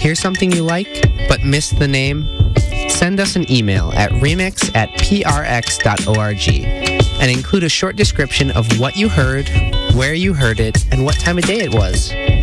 hear something you like but missed the name? Send us an email at remix@prx.org and include a short description of what you heard, where you heard it, and what time of day it was.